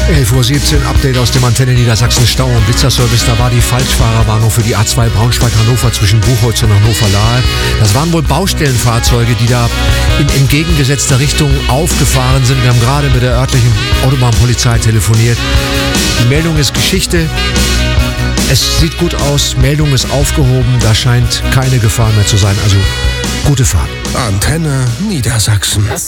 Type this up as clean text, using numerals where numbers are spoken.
11:17 Uhr, Update aus dem Antenne Niedersachsen Stau- und Blitzerservice. Da war die Falschfahrerwarnung für die A2 Braunschweig-Hannover zwischen Buchholz und Hannover-Lahe. Das waren wohl Baustellenfahrzeuge, die da in entgegengesetzter Richtung aufgefahren sind. Wir haben gerade mit der örtlichen Autobahnpolizei telefoniert. Die Meldung ist Geschichte. Es sieht gut aus, Meldung ist aufgehoben, da scheint keine Gefahr mehr zu sein. Also gute Fahrt. Antenne Niedersachsen.